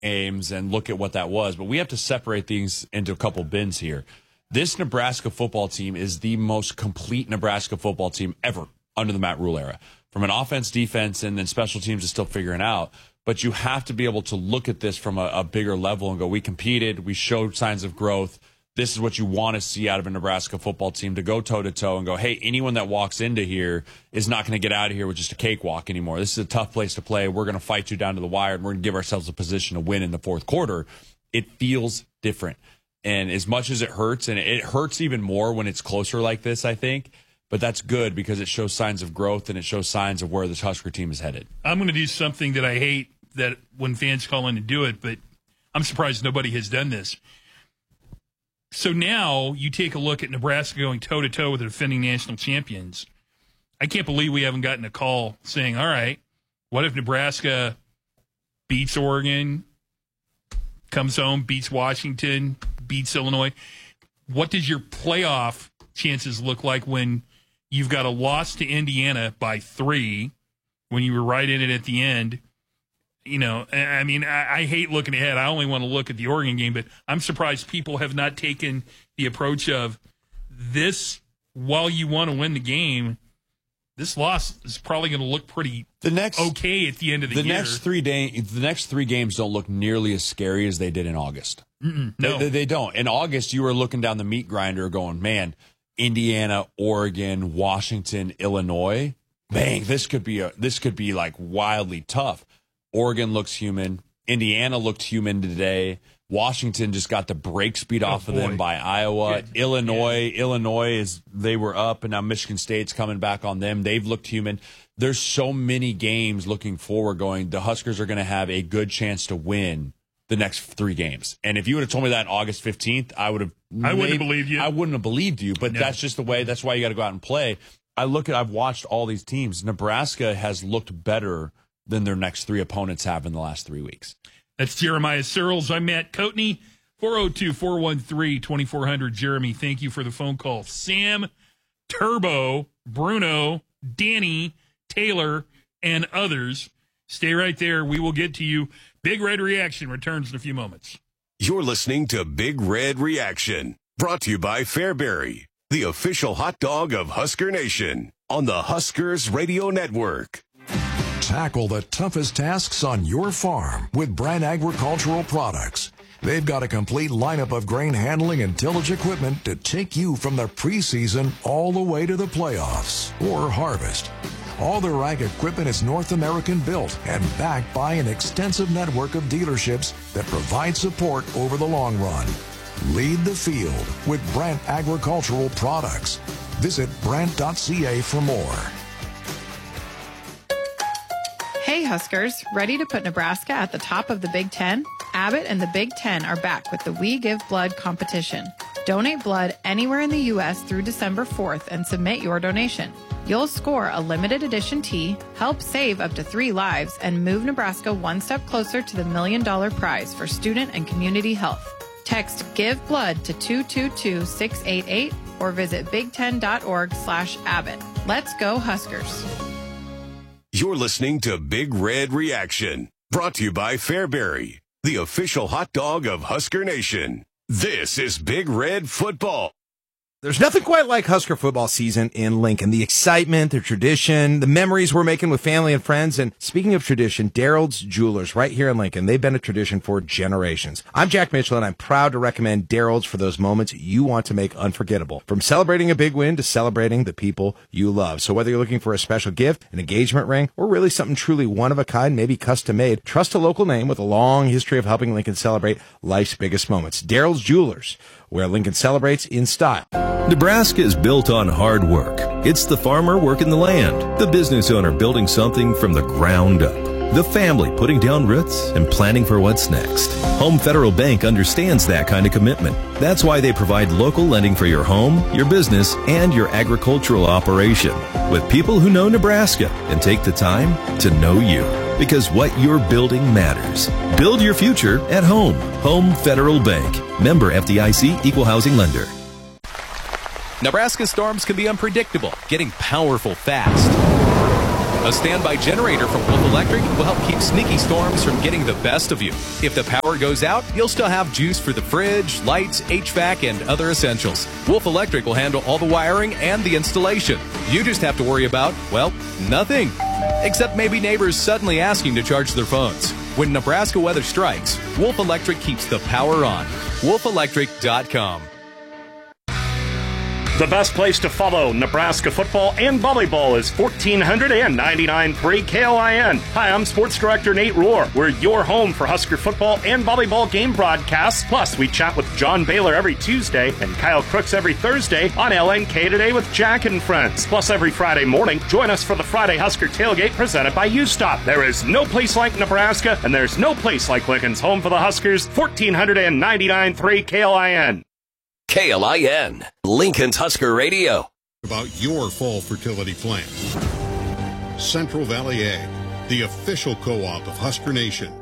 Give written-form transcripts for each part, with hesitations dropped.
games and look at what that was, but we have to separate things into a couple bins here. This Nebraska football team is the most complete Nebraska football team ever under the Matt Rule era. From an offense, defense, and then special teams is still figuring out. But you have to be able to look at this from a bigger level and go, we competed, we showed signs of growth. This is what you want to see out of a Nebraska football team, to go toe-to-toe and go, hey, anyone that walks into here is not going to get out of here with just a cakewalk anymore. This is a tough place to play. We're going to fight you down to the wire, and we're going to give ourselves a position to win in the fourth quarter. It feels different. And as much as it hurts, and it hurts even more when it's closer like this, I think, but that's good because it shows signs of growth and it shows signs of where this Husker team is headed. I'm going to do something that I hate that when fans call in to do it, but I'm surprised nobody has done this. So now you take a look at Nebraska going toe-to-toe with the defending national champions. I can't believe we haven't gotten a call saying, all right, what if Nebraska beats Oregon, comes home, beats Washington, beats Illinois? What does your playoff chances look like when you've got a loss to Indiana by 3, when you were right in it at the end? You know, I mean, I hate looking ahead. I only want to look at the Oregon game, but I'm surprised people have not taken the approach of this. While you want to win the game, this loss is probably going to look pretty okay at the end of the year. The next 3 games don't look nearly as scary as they did in August. No, they don't. In August, you were looking down the meat grinder going, man, Indiana, Oregon, Washington, Illinois, bang, this could be like wildly tough. Oregon looks human. Indiana looked human today. Washington just got the brakes beat off of them by Iowa. Good. Illinois they were up, and now Michigan State's coming back on them. They've looked human. There's so many games looking forward going, the Huskers are going to have a good chance to win the next 3 games. And if you would have told me that on August 15th, I wouldn't have believed you. I wouldn't have believed you, but that's just the way. That's why you got to go out and play. I've watched all these teams. Nebraska has looked better than their next 3 opponents have in the last 3 weeks. That's Jeremiah Searles. I'm Matt Coatney. 402-413-2400. Jeremy, thank you for the phone call. Sam, Turbo, Bruno, Danny, Taylor, and others. Stay right there. We will get to you. Big Red Reaction returns in a few moments. You're listening to Big Red Reaction, brought to you by Fairberry, the official hot dog of Husker Nation, on the Huskers Radio Network. Tackle the toughest tasks on your farm with Brandt Agricultural Products. They've got a complete lineup of grain handling and tillage equipment to take you from the preseason all the way to the playoffs or harvest. All their ag equipment is North American built and backed by an extensive network of dealerships that provide support over the long run. Lead the field with Brandt Agricultural Products. Visit Brandt.ca for more. Hey Huskers, ready to put Nebraska at the top of the Big Ten? Abbott and the Big Ten are back with the We Give Blood competition. Donate blood anywhere in the U.S. through December 4th and submit your donation. You'll score a limited edition tee, help save up to 3 lives, and move Nebraska one step closer to the $1 million prize for student and community health. Text Give Blood to 222-688 or visit big10.org/Abbott. Let's go Huskers. You're listening to Big Red Reaction, brought to you by Fairberry, the official hot dog of Husker Nation. This is Big Red Football. There's nothing quite like Husker football season in Lincoln. The excitement, the tradition, the memories we're making with family and friends. And speaking of tradition, Daryl's Jewelers right here in Lincoln, they've been a tradition for generations. I'm Jack Mitchell, and I'm proud to recommend Daryl's for those moments you want to make unforgettable. From celebrating a big win to celebrating the people you love. So whether you're looking for a special gift, an engagement ring, or really something truly one of a kind, maybe custom made, trust a local name with a long history of helping Lincoln celebrate life's biggest moments. Daryl's Jewelers, where Lincoln celebrates in style. Nebraska is built on hard work. It's the farmer working the land, the business owner building something from the ground up, the family putting down roots and planning for what's next. Home Federal Bank understands that kind of commitment. That's why they provide local lending for your home, your business, and your agricultural operation, with people who know Nebraska and take the time to know you. Because what you're building matters. Build your future at home. Home Federal Bank. Member FDIC, Equal Housing Lender. Nebraska storms can be unpredictable, getting powerful fast. A standby generator from Wolf Electric will help keep sneaky storms from getting the best of you. If the power goes out, you'll still have juice for the fridge, lights, HVAC, and other essentials. Wolf Electric will handle all the wiring and the installation. You just have to worry about, well, nothing. Except maybe neighbors suddenly asking to charge their phones. When Nebraska weather strikes, Wolf Electric keeps the power on. WolfElectric.com. The best place to follow Nebraska football and volleyball is 1499.3 KLIN. Hi, I'm Sports Director Nate Rohr. We're your home for Husker football and volleyball game broadcasts. Plus, we chat with John Baylor every Tuesday and Kyle Crooks every Thursday on LNK Today with Jack and Friends. Plus, every Friday morning, join us for the Friday Husker Tailgate presented by U-Stop. There is no place like Nebraska, and there's no place like Lincoln's home for the Huskers. 1499.3 KLIN. KLIN, Lincoln's Husker Radio. About your fall fertility plan. Central Valley Egg, the official co-op of Husker Nation.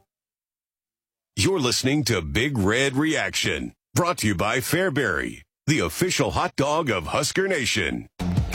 You're listening to Big Red Reaction, brought to you by Fairbury, the official hot dog of Husker Nation.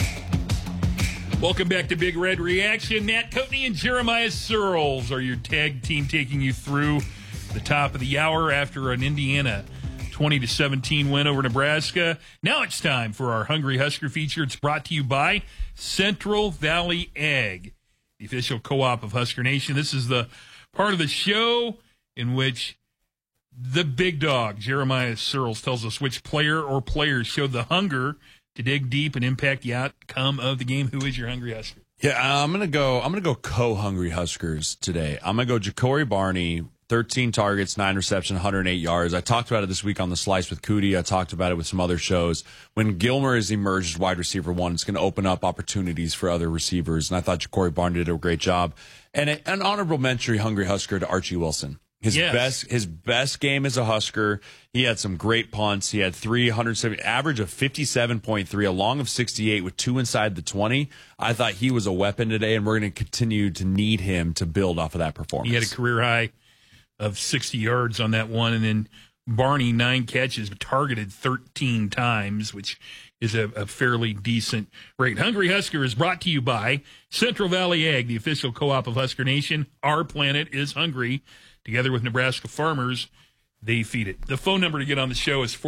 Welcome back to Big Red Reaction. Matt Coatney and Jeremiah Searles are your tag team taking you through the top of the hour after an Indiana 20-17 win over Nebraska. Now it's time for our Hungry Husker feature. It's brought to you by Central Valley Egg, the official co-op of Husker Nation. This is the part of the show in which the big dog, Jeremiah Searles, tells us which player or players showed the hunger to dig deep and impact the outcome of the game. Who is your Hungry Husker? Yeah, I'm gonna go co-Hungry Huskers today. I'm gonna go Ja'Cory Barney. 13 targets, 9 receptions, 108 yards. I talked about it this week on The Slice with Cootie. I talked about it with some other shows. When Gilmer is emerged as wide receiver one, it's going to open up opportunities for other receivers. And I thought Ja'Cory Barney did a great job. And an honorable mention, Hungry Husker, to Archie Wilson. His best game as a Husker. He had some great punts. He had 370, average of 57.3, a long of 68 with 2 inside the 20. I thought he was a weapon today, and we're going to continue to need him to build off of that performance. He had a career high of 60 yards on that one, and then Barney, 9 catches, targeted 13 times, which is a fairly decent rate. Hungry Husker is brought to you by Central Valley Egg, the official co-op of Husker Nation. Our planet is hungry. Together with Nebraska farmers, they feed it. The phone number to get on the show is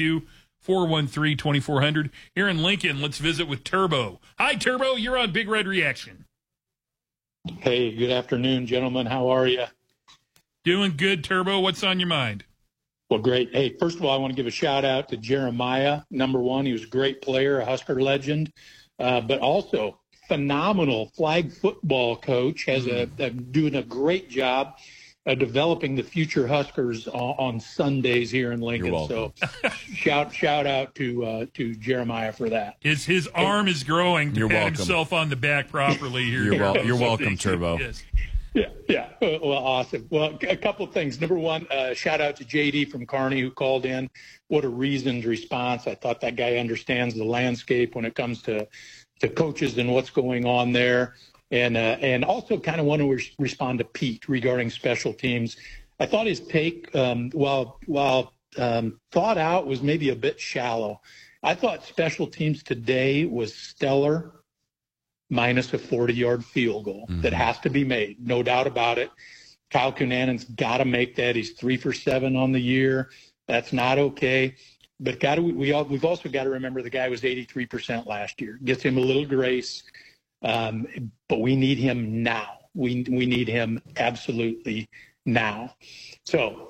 402-413-2400. Here in Lincoln, let's visit with Turbo. Hi, Turbo. You're on Big Red Reaction. Hey, good afternoon, gentlemen. How are you? Doing good, Turbo. What's on your mind? Well, great. Hey, first of all, I want to give a shout out to Jeremiah, number one. He was a great player, a Husker legend, but also phenomenal flag football coach, doing a great job developing the future Huskers on Sundays here in Lincoln. So shout out to Jeremiah for that. His arm is growing to pat himself on the back properly here. You're welcome, Turbo. Yes. Yeah. Well, awesome. Well, a couple of things. Number one, shout out to JD from Kearney who called in. What a reasoned response. I thought that guy understands the landscape when it comes to coaches and what's going on there. And also kind of want to respond to Pete regarding special teams. I thought his take, while thought out, was maybe a bit shallow. I thought special teams today was stellar, minus a 40-yard field goal that has to be made, no doubt about it. Kyle Cunanan's got to make that. He's 3 for 7 on the year. That's not okay. But we've also got to remember the guy was 83% last year. Gets him a little grace, but we need him now. We need him absolutely now. So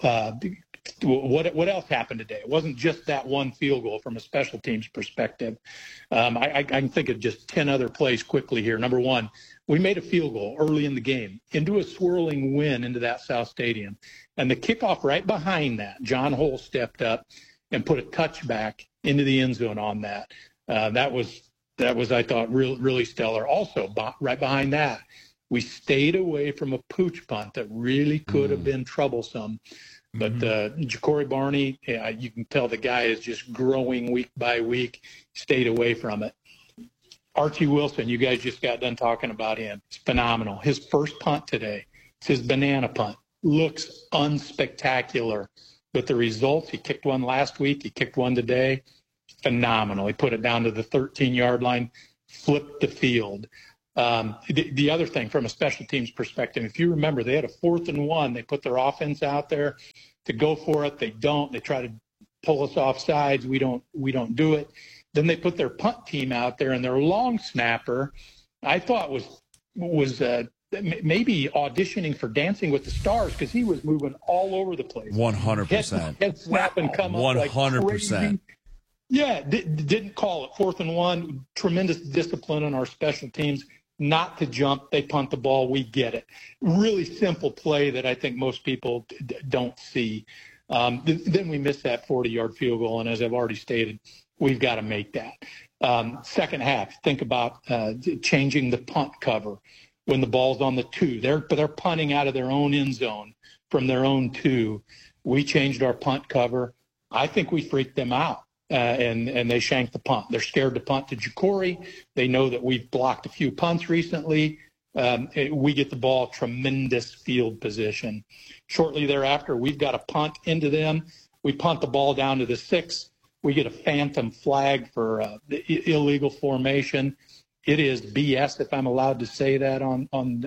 what else happened today? It wasn't just that one field goal from a special teams perspective. I can think of just 10 other plays quickly here. Number one, we made a field goal early in the game into a swirling wind into that South Stadium. And the kickoff right behind that, John Hole stepped up and put a touchback into the end zone on that. That was, I thought, really stellar. Also, right behind that, we stayed away from a pooch punt that really could have been troublesome. But Ja'Cory Barney, you can tell the guy is just growing week by week, stayed away from it. Archie Wilson, you guys just got done talking about him. It's phenomenal. His first punt today, it's his banana punt, looks unspectacular. But the results, he kicked one last week, he kicked one today, phenomenal. He put it down to the 13-yard line, flipped the field. The other thing from a special teams perspective, if you remember, they had a 4th and 1. They put their offense out there to go for it. They don't. They try to pull us off sides. We don't do it. Then they put their punt team out there, and their long snapper, I thought was maybe auditioning for Dancing with the Stars because he was moving all over the place. 100%. Head snap and come up 100%. Like crazy. Yeah, didn't call it 4th and 1. Tremendous discipline on our special teams not to jump. They punt the ball. We get it. Really simple play that I think most people don't see. Then we missed that 40-yard field goal, and as I've already stated, we've got to make that. Second half, think about changing the punt cover when the ball's on the 2. They're punting out of their own end zone from their own 2. We changed our punt cover. I think we freaked them out. And they shanked the punt. They're scared to punt to Jacory. They know that we've blocked a few punts recently. We get the ball, tremendous field position. Shortly thereafter, we've got a punt into them. We punt the ball down to the 6. We get a phantom flag for illegal formation. It is BS, if I'm allowed to say that on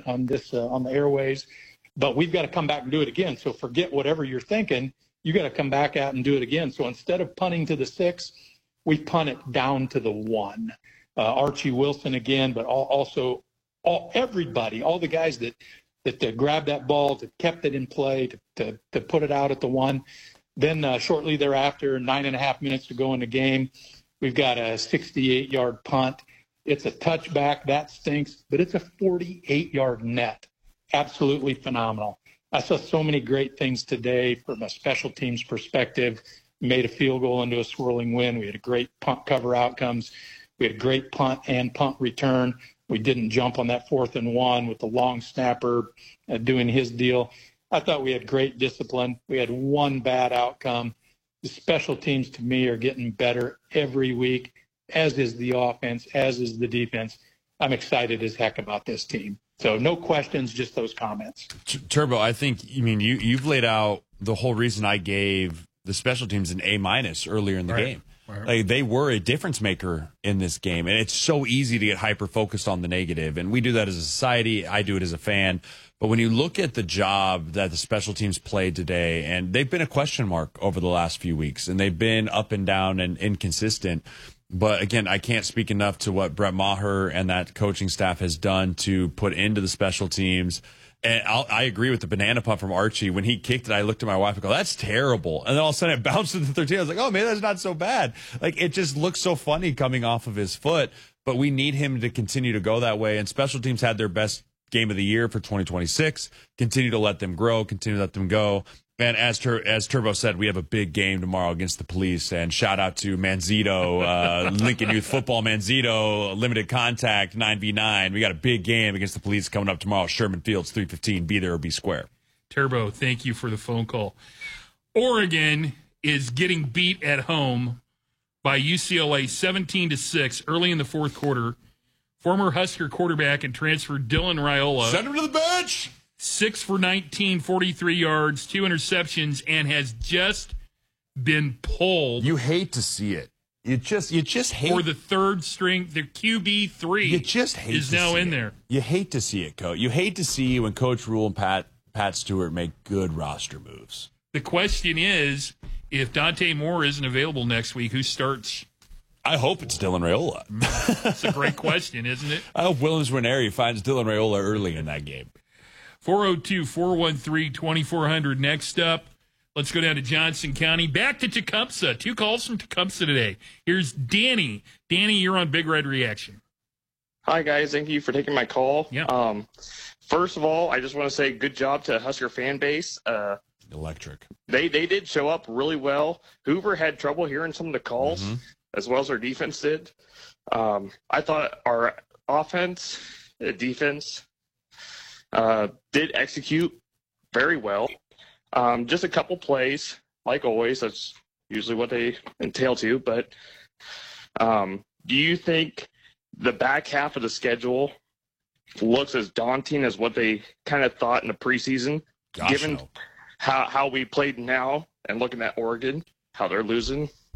the airways. But we've got to come back and do it again. So forget whatever you're thinking. You got to come back out and do it again. So instead of punting to the 6, we punt it down to the 1. Archie Wilson again, but also everybody, all the guys that grabbed that ball, that kept it in play, to put it out at the 1. Then shortly thereafter, 9.5 minutes to go in the game, we've got a 68-yard punt. It's a touchback. That stinks, but it's a 48-yard net. Absolutely phenomenal. I saw so many great things today from a special teams perspective. Made a field goal into a swirling wind. We had a great punt cover outcomes. We had a great punt and punt return. We didn't jump on that 4th and 1 with the long snapper doing his deal. I thought we had great discipline. We had one bad outcome. The special teams, to me, are getting better every week, as is the offense, as is the defense. I'm excited as heck about this team. So no questions, just those comments. Turbo, I think, you've laid out the whole reason I gave the special teams an A- earlier in the game. Right. Like, they were a difference maker in this game, and it's so easy to get hyper-focused on the negative, and we do that as a society. I do it as a fan. But when you look at the job that the special teams played today, and they've been a question mark over the last few weeks, and they've been up and down and inconsistent. But again, I can't speak enough to what Brett Maher and that coaching staff has done to put into the special teams. And I agree with the banana punt from Archie. When he kicked it, I looked at my wife and go, "That's terrible." And then all of a sudden it bounced to the 13. I was like, "Oh, man, that's not so bad." Like, it just looks so funny coming off of his foot. But we need him to continue to go that way. And special teams had their best game of the year for 2026. Continue to let them grow. Continue to let them go. And as Turbo said, we have a big game tomorrow against the Police. And shout out to Manzito, Lincoln Youth Football, Manzito, limited contact, 9v9. We got a big game against the Police coming up tomorrow. Sherman Fields, 3:15. Be there or be square. Turbo, thank you for the phone call. Oregon is getting beat at home by UCLA 17-6 early in the fourth quarter. Former Husker quarterback and transfer Dylan Raiola. Send him to the bench. 6 for 19, 43 yards, 2 interceptions, and has just been pulled. You hate to see it. You just hate for the third string. The QB3 you just hate is to now see in it. there. You hate to see it, Coach. You hate to see when Coach Rule and Pat Stewart make good roster moves. The question is, if Dante Moore isn't available next week, who starts? I hope it's Dylan Raiola. That's a great question, isn't it? I hope Williams-Ranieri finds Dylan Raiola early in that game. 402-413-2400. Next up, let's go down to Johnson County. Back to Tecumseh. 2 calls from Tecumseh today. Here's Danny. Danny, you're on Big Red Reaction. Hi, guys. Thank you for taking my call. Yeah. First of all, I just want to say good job to Husker fan base. Electric. They did show up really well. Hoover had trouble hearing some of the calls, as well as our defense did. I thought our offense, defense, did execute very well. Just a couple plays, like always. That's usually what they entail to. But do you think the back half of the schedule looks as daunting as what they kind of thought in the preseason, given how we played now and looking at Oregon, how they're losing?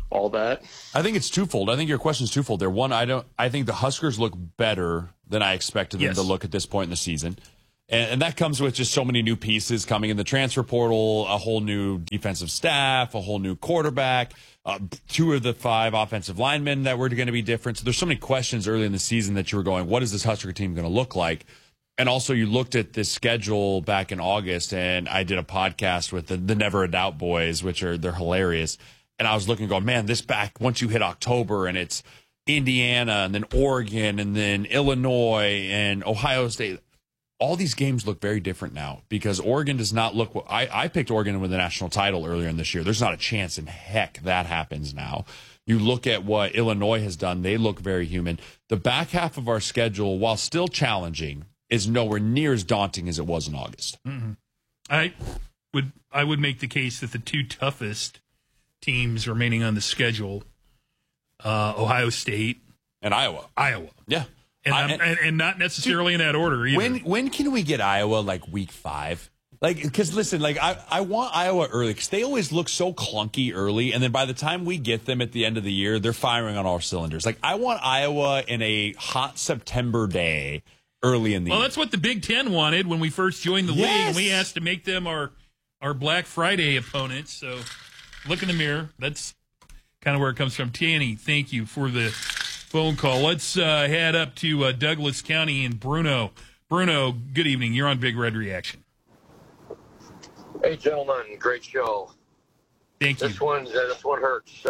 all that. I think it's twofold. I think your question is twofold there. One, I think the Huskers look better than I expected them to look at this point in the season. And that comes with just so many new pieces coming in the transfer portal, a whole new defensive staff, a whole new quarterback, 2 of the 5 offensive linemen that were going to be different. So there's so many questions early in the season that you were going, what is this Husker team going to look like? And also you looked at this schedule back in August, and I did a podcast with the Never a Doubt boys, they're hilarious. And I was looking going, man, this back, once you hit October and it's Indiana and then Oregon and then Illinois and Ohio State, all these games look very different now because Oregon does not look – I picked Oregon to win the national title earlier in this year. There's not a chance in heck that happens now. You look at what Illinois has done. They look very human. The back half of our schedule, while still challenging, is nowhere near as daunting as it was in August. Mm-hmm. I would make the case that the 2 toughest teams remaining on the schedule, Ohio State and Iowa. Yeah. And not necessarily in that order either. When can we get Iowa, like week 5? Like, because listen, like I want Iowa early because they always look so clunky early, and then by the time we get them at the end of the year, they're firing on all cylinders. Like, I want Iowa in a hot September day early in the year. Well, that's what the Big Ten wanted when we first joined the league, and we asked to make them our Black Friday opponents. So look in the mirror. That's kind of where it comes from. Tanny, thank you for the phone call. Let's head up to Douglas County and Bruno. Bruno, good evening. You're on Big Red Reaction. Hey, gentlemen, great show. Thank you. This one hurts.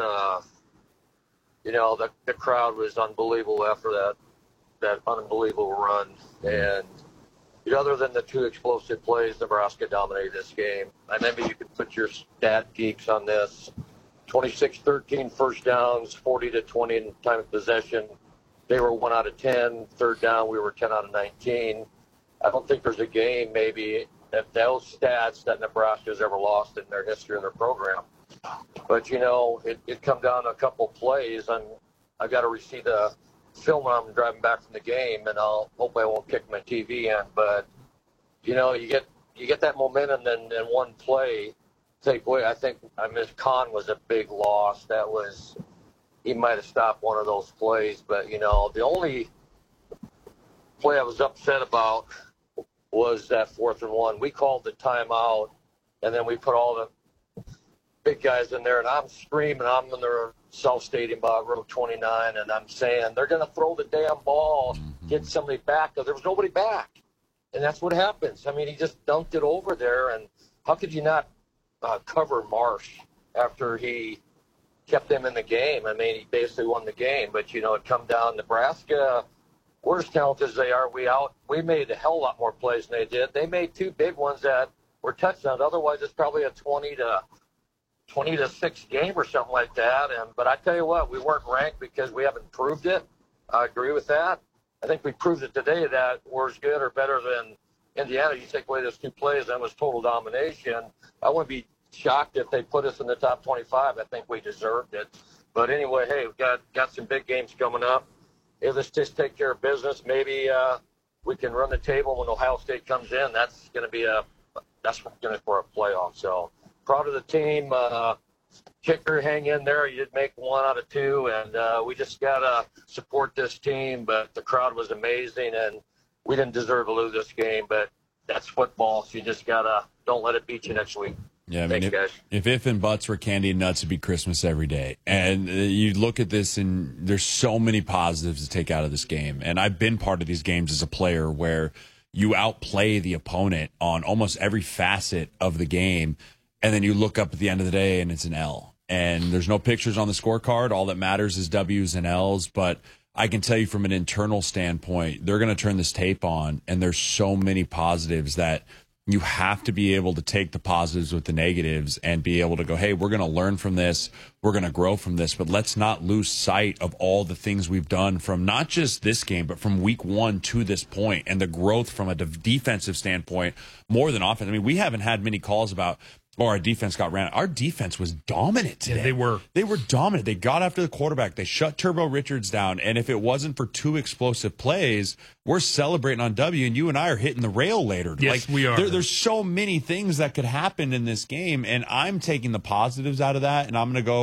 The crowd was unbelievable after that unbelievable run. And other than the 2 explosive plays, Nebraska dominated this game. Maybe you could put your stat geeks on this. 26-13 first downs, 40-20 in time of possession. They were 1 out of 10. Third down, we were 10 out of 19. I don't think there's a game maybe at those stats that Nebraska has ever lost in their history of their program. But, it come down to a couple plays, and I've got to receive the film when I'm driving back from the game, and I'll hope I won't kick my TV in. But, you get that momentum, and one play take away. I think Khan was a big loss. He might have stopped one of those plays. But, the only play I was upset about was that 4th and 1. We called the timeout, and then we put all the big guys in there, and I'm screaming. I'm in the South Stadium about row 29, and I'm saying, they're going to throw the damn ball, get somebody back. There was nobody back, and that's what happens. He just dunked it over there, and how could you not cover Marsh after he kept them in the game? He basically won the game, but, it come down Nebraska. We're as talented as they are. We made a hell of a lot more plays than they did. They made 2 big ones that were touchdowns. Otherwise, it's probably a 20 to 6 game or something like that. But I tell you what, we weren't ranked because we haven't proved it. I agree with that. I think we proved it today that we're as good or better than Indiana. You take away those 2 plays, that was total domination. I wouldn't be shocked if they put us in the top 25. I think we deserved it. But anyway, hey, we've got some big games coming up. Hey, let's just take care of business. Maybe we can run the table when Ohio State comes in. That's going to for a playoff. So proud of the team. Kicker, hang in there. You did make 1 out of 2, and we just got to support this team. But the crowd was amazing, and we didn't deserve to lose this game. But that's football, so you just got to don't let it beat you next week. Yeah, Thanks, guys. If and buts were candy and nuts, it'd be Christmas every day. And you look at this, and there's so many positives to take out of this game. And I've been part of these games as a player where you outplay the opponent on almost every facet of the game, and then you look up at the end of the day, and it's an L. And there's no pictures on the scorecard. All that matters is W's and L's. But I can tell you from an internal standpoint, they're going to turn this tape on, and there's so many positives that – you have to be able to take the positives with the negatives and be able to go, hey, we're going to learn from this. We're going to grow from this. But let's not lose sight of all the things we've done from not just this game, but from week 1 to this point and the growth from a defensive standpoint more than offense. We haven't had many calls about, our defense got ran. Our defense was dominant today. Yeah, they were. They were dominant. They got after the quarterback. They shut Turbo Richards down. And if it wasn't for 2 explosive plays, we're celebrating on W, and you and I are hitting the rail later. Yes, we are. There's so many things that could happen in this game, and I'm taking the positives out of that, and I'm going to go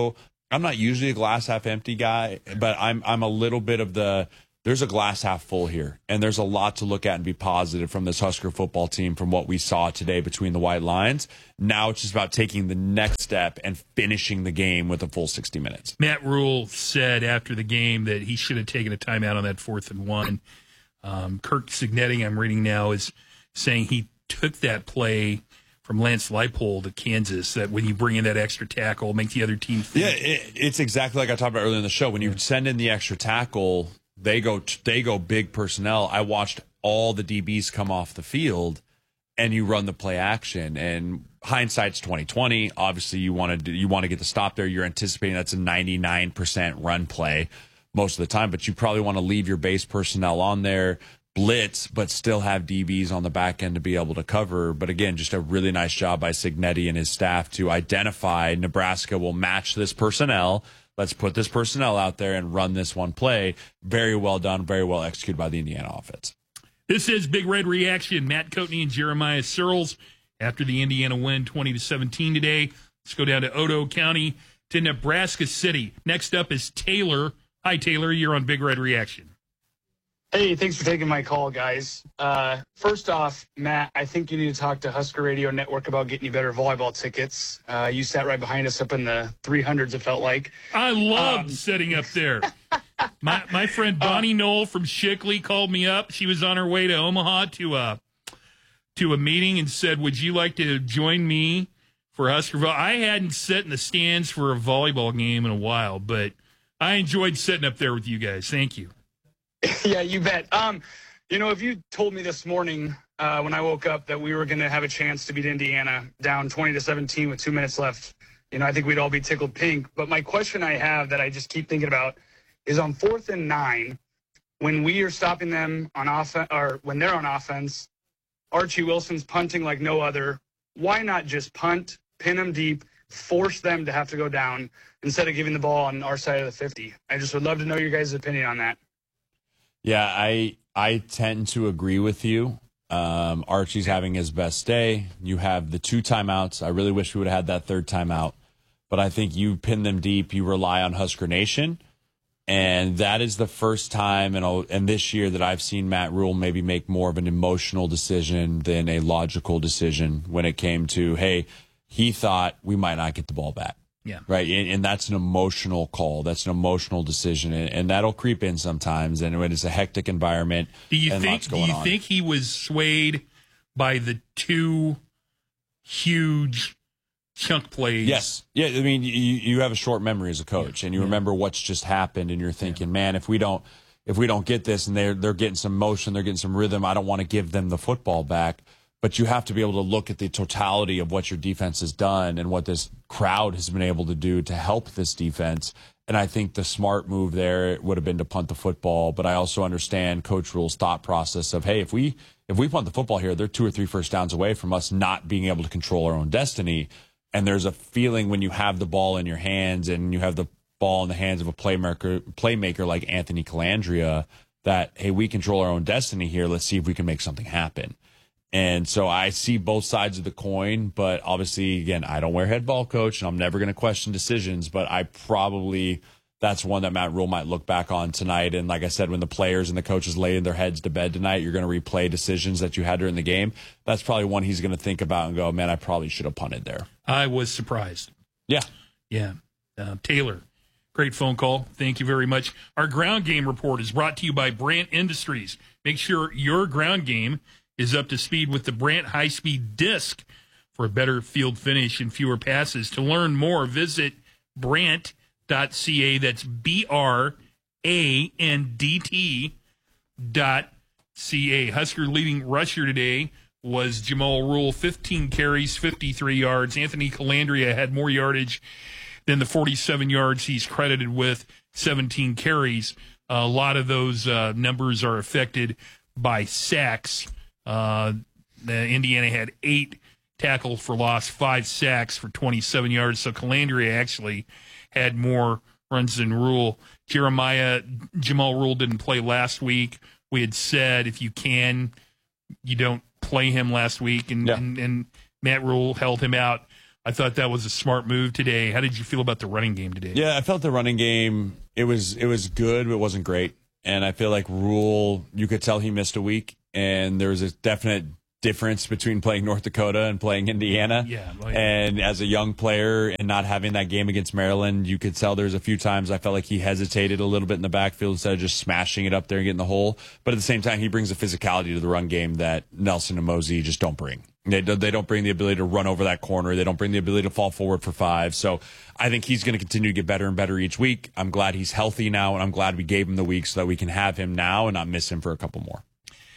I'm not usually a glass half empty guy, but I'm a little bit of there's a glass half full here, and there's a lot to look at and be positive from this Husker football team from what we saw today between the white lines. Now it's just about taking the next step and finishing the game with a full 60 minutes. Matt Rule said after the game that he should have taken a timeout on that 4th and 1. Kirk Cignetti, I'm reading now, is saying he took that play from Lance Leipold at Kansas, that when you bring in that extra tackle, make the other team think. Yeah, it's exactly like I talked about earlier in the show. When you send in the extra tackle, they go big personnel. I watched all the DBs come off the field, and you run the play action. And hindsight's 20/20. Obviously, you want to get the stop there. You're anticipating that's a 99% run play most of the time, but you probably want to leave your base personnel on there, blitz, but still have DBs on the back end to be able to cover. But again, just a really nice job by Cignetti and his staff to identify Nebraska will match this personnel. Let's put this personnel out there and run this one play. Very well done, very well executed by the Indiana offense. This is Big Red Reaction. Matt Coatney and Jeremiah Searles after the Indiana win 20-17 today. Let's go down to Otoe County to Nebraska City. Next up is Taylor. Hi, Taylor. You're on Big Red Reaction. Hey, thanks for taking my call, guys. First off, Matt, I think you need to talk to Husker Radio Network about getting you better volleyball tickets. You sat right behind us up in the 300s, it felt like. I loved sitting up there. My friend Bonnie Knoll from Shickley called me up. She was on her way to Omaha to a meeting and said, would you like to join me for Huskerville? I hadn't sat in the stands for a volleyball game in a while, but I enjoyed sitting up there with you guys. Thank you. Yeah, you bet. If you told me this morning when I woke up that we were going to have a chance to beat Indiana down 20-17 with 2 minutes left, I think we'd all be tickled pink. But my question I have that I just keep thinking about is on 4th and 9, when we are stopping them on offense, or when they're on offense, Archie Wilson's punting like no other. Why not just punt, pin them deep, force them to have to go down instead of giving the ball on our side of the 50? I just would love to know your guys' opinion on that. Yeah, I tend to agree with you. Archie's having his best day. You have the 2 timeouts. I really wish we would have had that 3rd timeout. But I think you pin them deep. You rely on Husker Nation. And that is the first time in this year that I've seen Matt Rule maybe make more of an emotional decision than a logical decision when it came to, hey, he thought we might not get the ball back. Yeah. Right. And that's an emotional call. That's an emotional decision. And that'll creep in sometimes. And when it's a hectic environment, do you think he was swayed by the 2 huge chunk plays? Yes. Yeah. I mean, you have a short memory as a coach, and you remember what's just happened, and you're thinking, man, if we don't get this, and they're getting some motion, they're getting some rhythm, I don't want to give them the football back. But you have to be able to look at the totality of what your defense has done and what this crowd has been able to do to help this defense. And I think the smart move there would have been to punt the football. But I also understand Coach Rule's thought process of, hey, if we punt the football here, they're 2 or 3 first downs away from us not being able to control our own destiny. And there's a feeling when you have the ball in your hands and you have the ball in the hands of a playmaker like Anthony Calandria that, hey, we control our own destiny here. Let's see if we can make something happen. And so I see both sides of the coin, but obviously, again, I don't wear head ball coach, and I'm never going to question decisions, but that's one that Matt Rule might look back on tonight. And like I said, when the players and the coaches lay their heads to bed tonight, you're going to replay decisions that you had during the game. That's probably one he's going to think about and go, man, I probably should have punted there. I was surprised. Yeah. Yeah. Taylor, great phone call. Thank you very much. Our ground game report is brought to you by Brandt Industries. Make sure your ground game is up to speed with the Brandt high-speed disc for a better field finish and fewer passes. To learn more, visit Brandt.ca. That's BRANDT.ca. Husker leading rusher today was Jamal Rule, 15 carries, 53 yards. Anthony Calandria had more yardage than the 47 yards he's credited with, 17 carries. A lot of those numbers are affected by sacks. Indiana had 8 tackles for loss, 5 sacks for 27 yards. So Calandria actually had more runs than Rule. Jamal Rule didn't play last week. We had said if you don't play him last week, and Matt Rule held him out. I thought that was a smart move today. How did you feel about the running game today? Yeah, I felt the running game, it was good, but it wasn't great. And I feel like Rule, you could tell he missed a week, and there was a definite difference between playing North Dakota and playing Indiana. Yeah. And as a young player and not having that game against Maryland, you could tell there's a few times I felt like he hesitated a little bit in the backfield instead of just smashing it up there and getting the hole. But at the same time, he brings a physicality to the run game that Nelson and Mosey just don't bring. They don't bring the ability to run over that corner. They don't bring the ability to fall forward for 5. So I think he's going to continue to get better and better each week. I'm glad he's healthy now, and I'm glad we gave him the week so that we can have him now and not miss him for a couple more.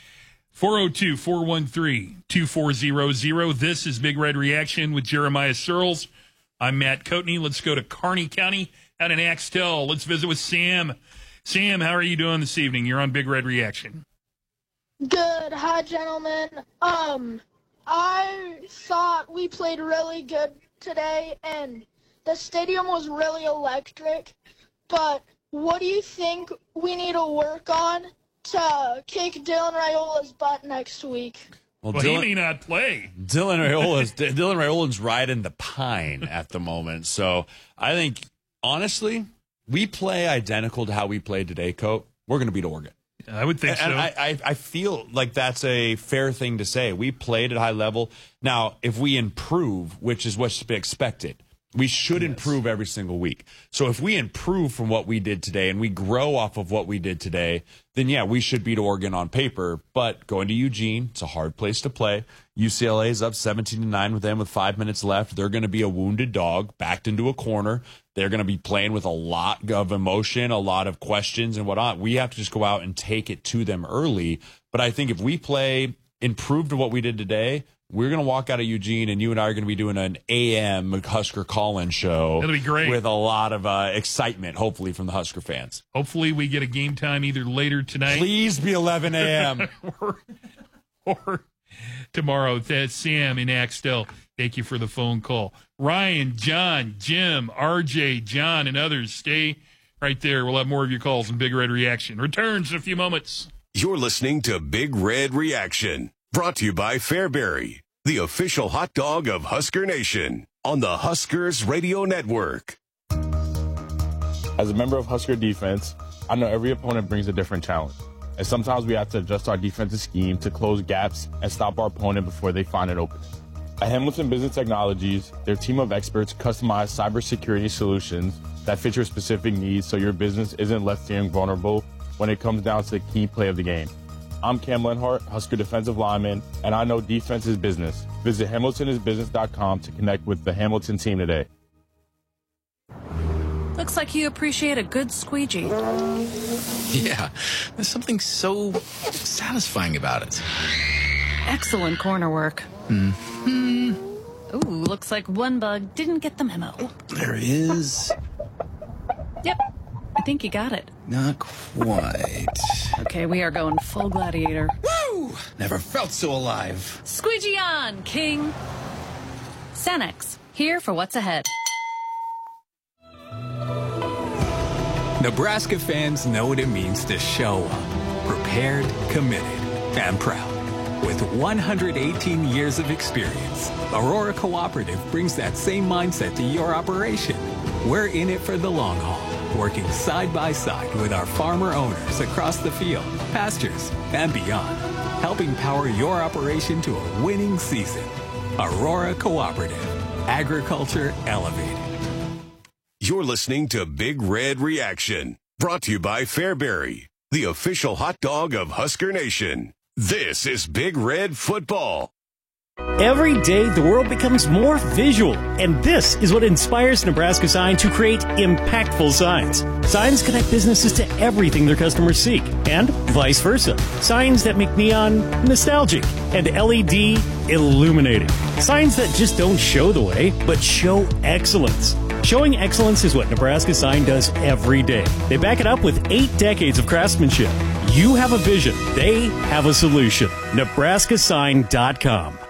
402-413-2400. This is Big Red Reaction with Jeremiah Searles. I'm Matt Coatney. Let's go to Kearney County out in Axtell. Let's visit with Sam. Sam, how are you doing this evening? You're on Big Red Reaction. Good. Hi, gentlemen. I thought we played really good today, and the stadium was really electric. But what do you think we need to work on to kick Dylan Raiola's butt next week? Well, he may not play. Dylan Raiola's riding the pine at the moment. So I think, honestly, we play identical to how we played today, Coat. We're going to beat Oregon. I would think so. And I feel like that's a fair thing to say. We played at a high level. Now, if we improve, which is what's to be expected, we should improve every single week. So if we improve from what we did today and we grow off of what we did today, then yeah, we should beat Oregon on paper. But going to Eugene, it's a hard place to play. UCLA is up 17-9 with them with 5 minutes left. They're going to be a wounded dog backed into a corner. They're going to be playing with a lot of emotion, a lot of questions and whatnot. We have to just go out and take it to them early. But I think if we improve to what we did today, we're going to walk out of Eugene, and you and I are going to be doing an AM Husker call-in show. That'll be great. With a lot of excitement, hopefully, from the Husker fans. Hopefully we get a game time either later tonight. Please be 11 a.m. or tomorrow. That's Sam in Axtell. Thank you for the phone call. Ryan, John, Jim, RJ, John, and others, stay right there. We'll have more of your calls in Big Red Reaction. Returns in a few moments. You're listening to Big Red Reaction, brought to you by Fairbury, the official hot dog of Husker Nation, on the Huskers Radio Network. As a member of Husker defense, I know every opponent brings a different challenge, and sometimes we have to adjust our defensive scheme to close gaps and stop our opponent before they find an opening. At Hamilton Business Technologies, their team of experts customize cybersecurity solutions that fit your specific needs so your business isn't left feeling vulnerable when it comes down to the key play of the game. I'm Cam Lenhart, Husker defensive lineman, and I know defense is business. Visit hamiltonisbusiness.com to connect with the Hamilton team today. Looks like you appreciate a good squeegee. Yeah, there's something so satisfying about it. Excellent corner work. Mm-hmm. Ooh, looks like one bug didn't get the memo. There is. Yep, I think you got it. Not quite. Okay, we are going full gladiator. Woo! Never felt so alive. Squeegee on, King. Sanex, here for what's ahead. Nebraska fans know what it means to show up. Prepared, committed, and proud. With 118 years of experience, Aurora Cooperative brings that same mindset to your operation. We're in it for the long haul, working side by side with our farmer owners across the field, pastures, and beyond, helping power your operation to a winning season. Aurora Cooperative, agriculture elevated. You're listening to Big Red Reaction, brought to you by Fairbury, the official hot dog of Husker Nation. This is Big Red Football. Every day, the world becomes more visual, and this is what inspires Nebraska Sign to create impactful signs. Signs connect businesses to everything their customers seek, and vice versa. Signs that make neon nostalgic and LED illuminating. Signs that just don't show the way, but show excellence. Showing excellence is what Nebraska Sign does every day. They back it up with 8 decades of craftsmanship. You have a vision. They have a solution. NebraskaSign.com.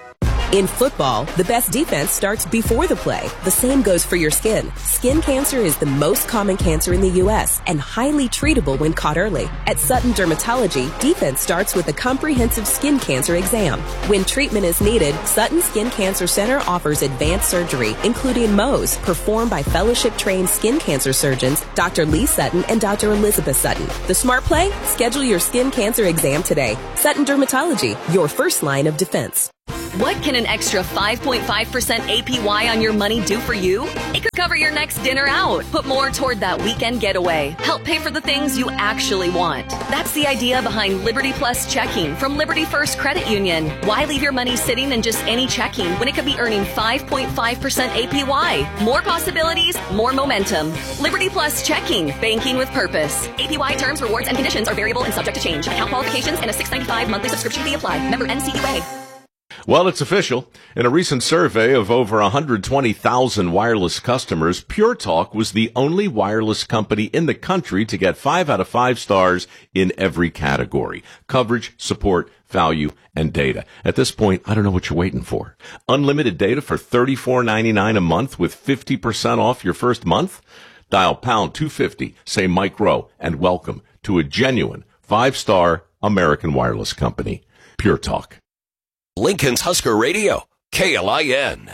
In football, the best defense starts before the play. The same goes for your skin. Skin cancer is the most common cancer in the U.S. and highly treatable when caught early. At Sutton Dermatology, defense starts with a comprehensive skin cancer exam. When treatment is needed, Sutton Skin Cancer Center offers advanced surgery, including Mohs, performed by fellowship-trained skin cancer surgeons Dr. Lee Sutton and Dr. Elizabeth Sutton. The smart play? Schedule your skin cancer exam today. Sutton Dermatology, your first line of defense. What can an extra 5.5% APY on your money do for you? It could cover your next dinner out, put more toward that weekend getaway, help pay for the things you actually want. That's the idea behind Liberty Plus Checking from Liberty First Credit Union. Why leave your money sitting in just any checking when it could be earning 5.5% APY? More possibilities, more momentum. Liberty Plus Checking, banking with purpose. APY terms, rewards, and conditions are variable and subject to change. Account qualifications and a $6.95 monthly subscription fee apply. Member NCUA. Well, it's official. In a recent survey of over 120,000 wireless customers, Pure Talk was the only wireless company in the country to get 5 out of 5 stars in every category: coverage, support, value, and data. At this point, I don't know what you're waiting for. Unlimited data for $34.99 a month with 50% off your first month? Dial pound 250, say Mike Rowe, and welcome to a genuine 5-star American wireless company. Pure Talk. Lincoln's Husker Radio, KLIN.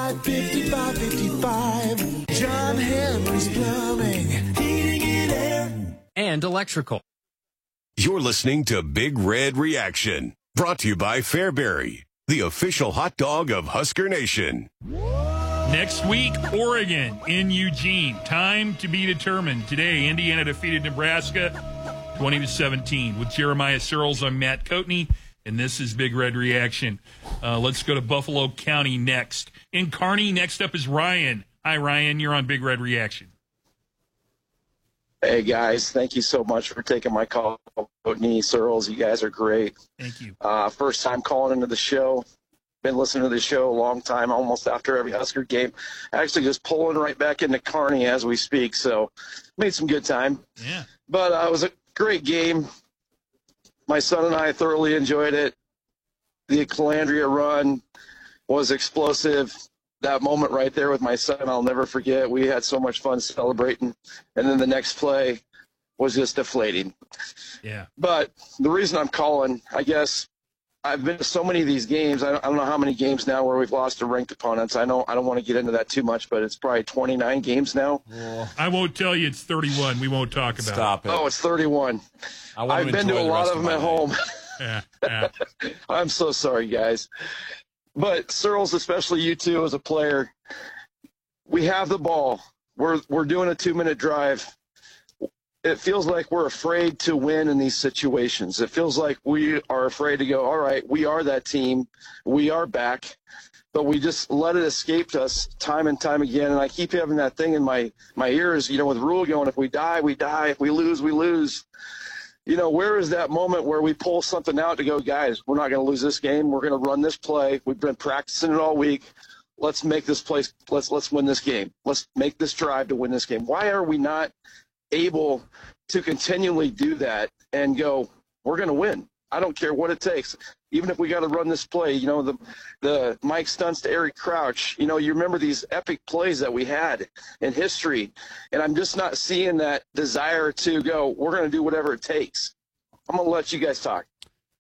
55, John Henry's Plumbing, heating and air, and electrical. You're listening to Big Red Reaction, brought to you by Fairbury, the official hot dog of Husker Nation. Next week, Oregon in Eugene. Time to be determined. Today, Indiana defeated Nebraska 20-17 with Jeremiah Searles. I'm Matt Coatney. And this is Big Red Reaction. Let's go to Buffalo County next. In Kearney, next up is Ryan. Hi, Ryan. You're on Big Red Reaction. Hey, guys. Thank you so much for taking my call. Courtney, Searles, you guys are great. Thank you. First time calling into the show. Been listening to the show a long time, almost after every Husker game. Actually just pulling right back into Kearney as we speak, so made some good time. Yeah. But it was a great game. My son and I thoroughly enjoyed it. The Calandria run was explosive. That moment right there with my son, I'll never forget. We had so much fun celebrating. And then the next play was just deflating. Yeah. But the reason I'm calling, I guess, I've been to so many of these games. I don't know how many games now where we've lost to ranked opponents. I don't want to get into that too much, but it's probably 29 games now. I won't tell you it's 31. We won't talk about Stop it. Oh, it's 31. I've been to a lot of them at home. Yeah. I'm so sorry, guys. But Searles, especially you two as a player, we have the ball. We're doing a 2-minute drive. It feels like we're afraid to win in these situations. It feels like we are afraid to go, all right, we are that team. We are back. But we just let it escape us time and time again. And I keep having that thing in my ears, with Rule going, if we die, we die. If we lose, we lose. Where is that moment where we pull something out to go, guys, we're not going to lose this game. We're going to run this play. We've been practicing it all week. Let's make this place. Let's win this game. Let's make this drive to win this game. Why are we not able to continually do that and go, we're going to win? I don't care what it takes. Even if we got to run this play, the Mike Stunts to Eric Crouch, you remember these epic plays that we had in history. And I'm just not seeing that desire to go, we're going to do whatever it takes. I'm going to let you guys talk.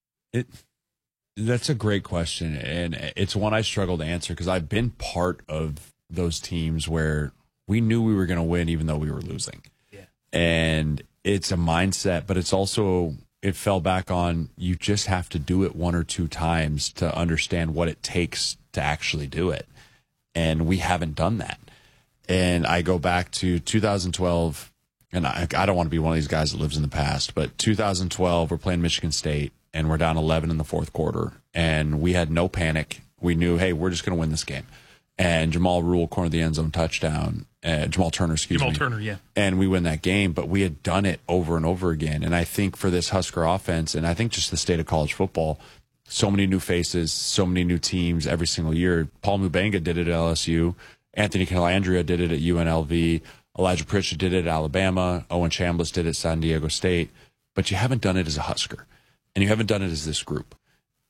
That's a great question. And it's one I struggle to answer because I've been part of those teams where we knew we were going to win even though we were losing. Yeah. And it's a mindset, but it's also, it fell back on, you just have to do it 1 or 2 times to understand what it takes to actually do it. And we haven't done that. And I go back to 2012, and I don't want to be one of these guys that lives in the past, but 2012, we're playing Michigan State, and we're down 11 in the fourth quarter. And we had no panic. We knew, hey, we're just going to win this game. And Jamal Rule cornered the end zone touchdown. Jamal Turner, Jamal Turner, yeah. And we win that game, but we had done it over and over again. And I think for this Husker offense, and I think just the state of college football, so many new faces, so many new teams every single year. Paul Mubenga did it at LSU. Anthony Calandria did it at UNLV. Elijah Pritchett did it at Alabama. Owen Chambliss did it at San Diego State. But you haven't done it as a Husker. And you haven't done it as this group.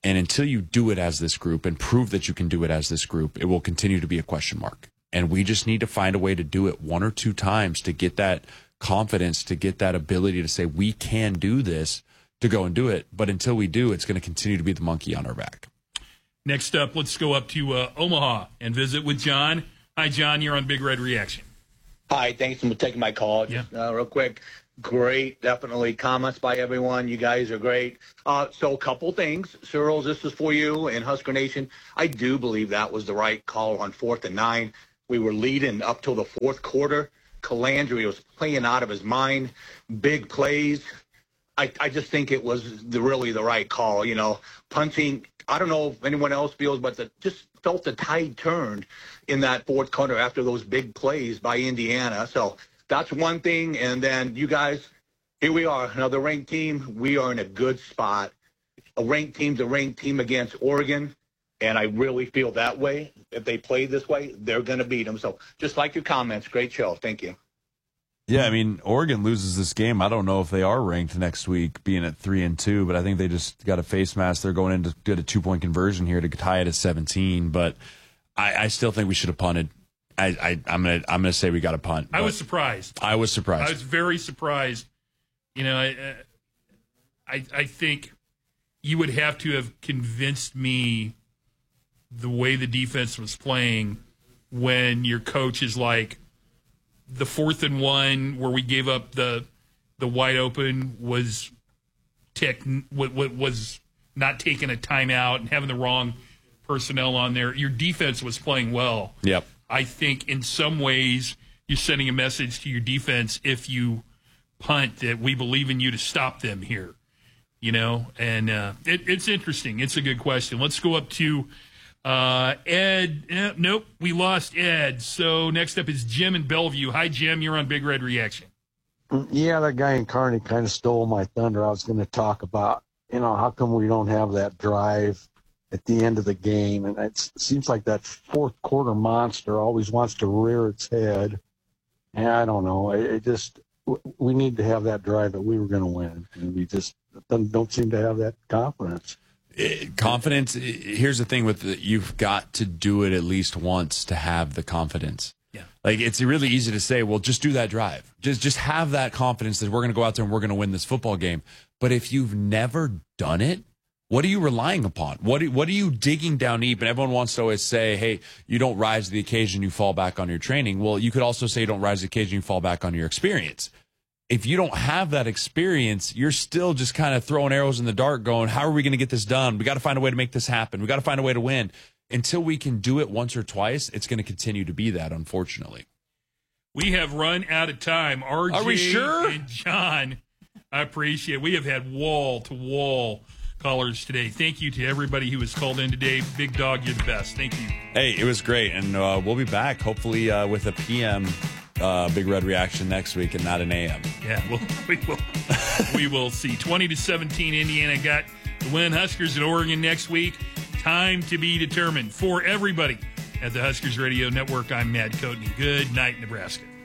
And until you do it as this group and prove that you can do it as this group, it will continue to be a question mark. And we just need to find a way to do it 1 or 2 times to get that confidence, to get that ability to say we can do this, to go and do it. But until we do, it's going to continue to be the monkey on our back. Next up, let's go up to Omaha and visit with John. Hi, John. You're on Big Red Reaction. Hi. Thanks for taking my call. Just real quick. Great. Definitely comments by everyone. You guys are great. So a couple things. Searles, this is for you and Husker Nation. I do believe that was the right call on 4th and 9. We were leading up till the fourth quarter. Calandry was playing out of his mind. Big plays. I just think it was really the right call. You know, punching. I don't know if anyone else feels, but just felt the tide turned in that fourth quarter after those big plays by Indiana. So that's one thing. And then you guys, here we are, another ranked team. We are in a good spot. A ranked team's a ranked team against Oregon. And I really feel that way. If they play this way, they're going to beat them. So just like your comments, great show. Thank you. Yeah, I mean, Oregon loses this game. I don't know if they are ranked next week, being at 3-2, but I think they just got a face mask. They're going in to get a 2-point conversion here to tie it at 17. But I still think we should have punted. I'm gonna say we got to punt. I was surprised. I was surprised. I was very surprised. You know, I think you would have to have convinced me the way the defense was playing when your coach is like, the 4th and 1 where we gave up the wide open was not taking a timeout and having the wrong personnel on there. Your defense was playing well. Yep. I think in some ways you're sending a message to your defense if you punt that we believe in you to stop them here. You know, and it's interesting. It's a good question. Let's go up to Ed. Nope, we lost Ed. So next up is Jim in Bellevue. Hi, Jim. You're on Big Red Reaction. Yeah, that guy in Kearney kind of stole my thunder. I was going to talk about, you know, how come we don't have that drive at the end of the game? And it seems like that fourth quarter monster always wants to rear its head. And I don't know. We need to have that drive that we were going to win. And we just don't seem to have that confidence. Confidence. Here's the thing with you've got to do it at least once to have the confidence. Yeah. Like, it's really easy to say, well, just do that drive. Just have that confidence that we're going to go out there and we're going to win this football game. But if you've never done it, what are you relying upon? What are you digging down deep? And everyone wants to always say, hey, you don't rise to the occasion, you fall back on your training. Well, you could also say you don't rise to the occasion, you fall back on your experience. If you don't have that experience, you're still just kind of throwing arrows in the dark going, how are we going to get this done? We got to find a way to make this happen. We got to find a way to win. Until we can do it once or twice, it's going to continue to be that, unfortunately. We have run out of time. RJ Are we sure? And John, I appreciate it. We have had wall-to-wall callers today. Thank you to everybody who was called in today. Big Dog, you're the best. Thank you. Hey, it was great. And we'll be back, hopefully, with a PM Big Red Reaction next week and not an AM. Yeah, we will see. 20-17, Indiana got the win. Huskers at Oregon next week. Time to be determined. For everybody at the Huskers Radio Network, I'm Matt Coatney. Good night, Nebraska.